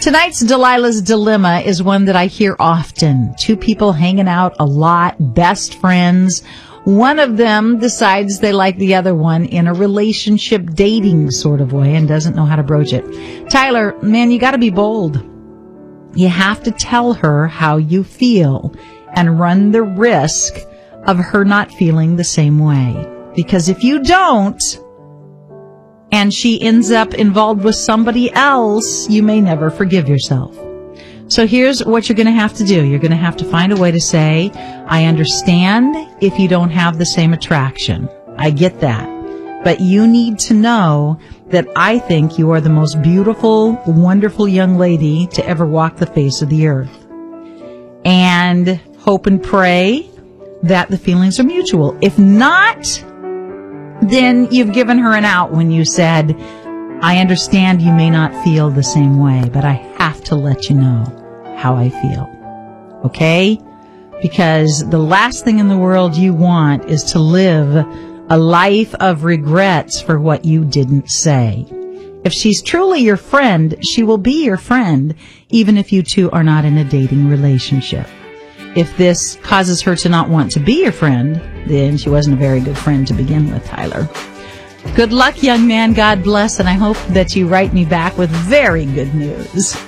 Tonight's Delilah's Dilemma is one that I hear often. Two people hanging out a lot, best friends. One of them decides they like the other one in a relationship dating sort of way and doesn't know how to broach it. Tyler, man, you got to be bold. You have to tell her how you feel and run the risk of her not feeling the same way. Because if you don't, and she ends up involved with somebody else, you may never forgive yourself. So here's what you're going to have to do. You're going to have to find a way to say, I understand if you don't have the same attraction. I get that. But you need to know that I think you are the most beautiful, wonderful young lady to ever walk the face of the earth. And hope and pray that the feelings are mutual. If not, then you've given her an out when you said, I understand you may not feel the same way, but I have to let you know how I feel. Okay? Because the last thing in the world you want is to live a life of regrets for what you didn't say. If she's truly your friend, she will be your friend, even if you two are not in a dating relationship. If this causes her to not want to be your friend, then she wasn't a very good friend to begin with, Tyler. Good luck, young man. God bless, and I hope that you write me back with very good news.